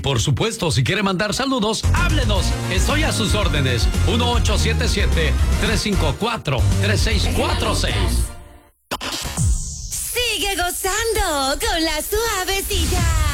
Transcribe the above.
por supuesto, si quiere mandar saludos, háblenos. Estoy a sus órdenes. 1877-354-3646. Sigue gozando con la suavecita.